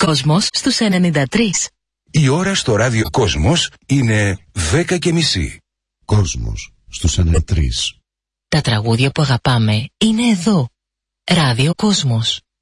Κόσμος στους 93. Η ώρα στο ράδιο Κόσμος είναι 10:30. Κόσμος στους 93. Τα τραγούδια που αγαπάμε είναι εδώ. Ράδιο Κόσμος.